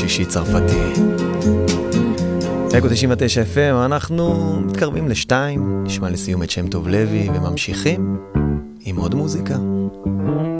שלישי צרפתי. אקו 99 FM, אנחנו מתקרבים ל2, נשמע לסיום את שם טוב לוי וממשיכים עם עוד מוזיקה.